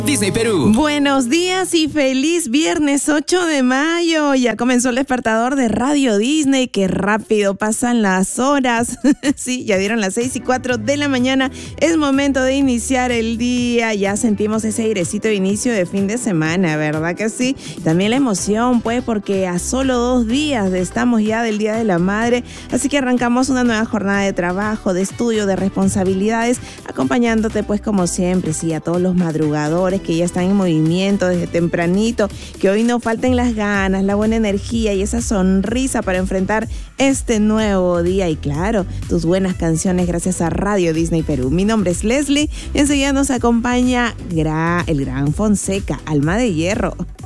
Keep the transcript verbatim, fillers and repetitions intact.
Disney Perú. Buenos días y feliz viernes ocho de mayo. Ya comenzó el despertador de Radio Disney. Qué rápido pasan las horas. Sí, ya dieron las seis y cuatro de la mañana. Es momento de iniciar el día. Ya sentimos ese airecito de inicio de fin de semana, ¿verdad que sí? También la emoción, pues, porque a solo dos días estamos ya del Día de la Madre. Así que arrancamos una nueva jornada de trabajo, de estudio, de responsabilidades, acompañándote, pues, como siempre, sí, a todos los madrugadores que ya están en movimiento desde tempranito, que hoy no falten las ganas, la buena energía y esa sonrisa para enfrentar este nuevo día. Y claro, tus buenas canciones gracias a Radio Disney Perú. Mi nombre es Leslie y enseguida nos acompaña gra- el gran Fonseca, Alma de Hierro.